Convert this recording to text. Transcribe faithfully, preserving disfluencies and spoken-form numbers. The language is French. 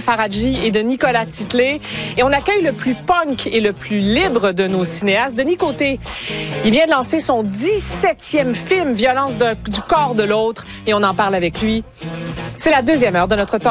Faradji et de Nicolas Titley. Et on accueille le plus punk et le plus libre de nos cinéastes, Denis Côté. Il vient de lancer son dix-septième film, Violence de, du corps de l'autre, et on en parle avec lui. C'est la deuxième heure de notre temps.